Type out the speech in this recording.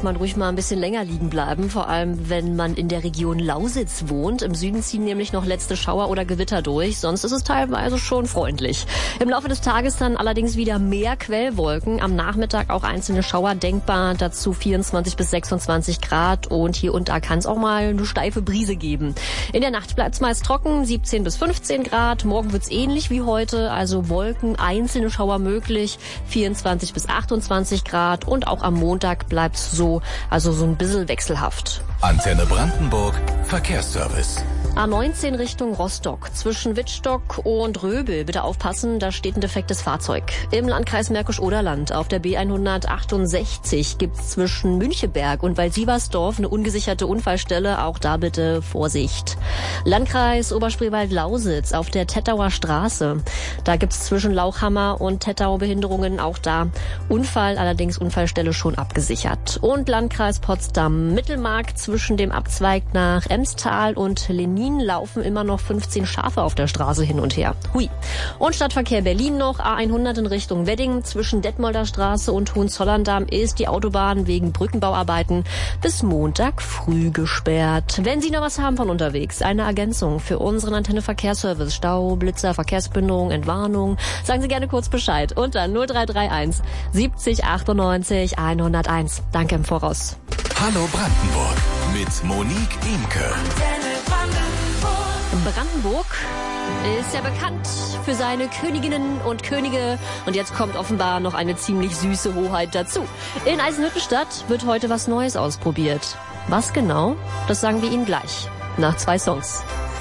man ruhig mal ein bisschen länger liegen bleiben, vor allem wenn man in der Region Lausitz wohnt. Im Süden ziehen nämlich noch letzte Schauer oder Gewitter durch, sonst ist es teilweise schon freundlich. Im Laufe des Tages dann allerdings wieder mehr Quellwolken, am Nachmittag auch einzelne Schauer denkbar, dazu 24 bis 26 Grad und hier und da kann es auch mal eine steife Brise geben. In der Nacht bleibt es meist trocken, 17 bis 15 Grad, morgen wird es ähnlich wie heute, also Wolken, einzelne Schauer möglich, 24 bis 28 Grad und auch am Montag bleibt's so, also so ein bisschen wechselhaft. Antenne Brandenburg, Verkehrsservice. A19 Richtung Rostock. Zwischen Wittstock und Röbel, bitte aufpassen, da steht ein defektes Fahrzeug. Im Landkreis Märkisch-Oderland auf der B168 gibt's zwischen Müncheberg und Waldsiebersdorf eine ungesicherte Unfallstelle. Auch da bitte Vorsicht. Landkreis Oberspreewald-Lausitz auf der Tettauer Straße. Da gibt's zwischen Lauchhammer und Tettau Behinderungen. Auch da Unfall, allerdings Unfallstelle schon abgesichert. Und Landkreis Potsdam-Mittelmark zwischen dem Abzweig nach Emstal und Lenin laufen immer noch 15 Schafe auf der Straße hin und her. Hui. Und Stadtverkehr Berlin noch, A100 in Richtung Wedding. Zwischen Detmolder Straße und Hohenzollern-Damm ist die Autobahn wegen Brückenbauarbeiten bis Montag früh gesperrt. Wenn Sie noch was haben von unterwegs, eine Ergänzung für unseren Antenne Verkehrsservice, Stau, Blitzer, Verkehrsbündelung, Entwarnung, sagen Sie gerne kurz Bescheid unter 0331 70 98 101. Danke im Voraus. Hallo Brandenburg mit Monique Imke. Brandenburg ist ja bekannt für seine Königinnen und Könige und jetzt kommt offenbar noch eine ziemlich süße Hoheit dazu. In Eisenhüttenstadt wird heute was Neues ausprobiert. Was genau? Das sagen wir Ihnen gleich, nach 2 Songs.